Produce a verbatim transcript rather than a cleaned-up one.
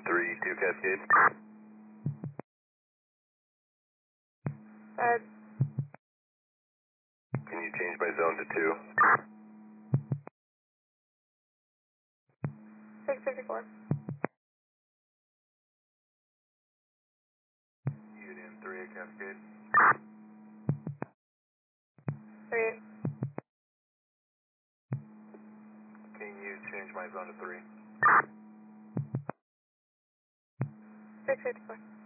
three, two Cascade. Uh, Can you change my zone to two? six fifty-four. Union three, Cascade. three. Can you change my zone to three? six fifty-four.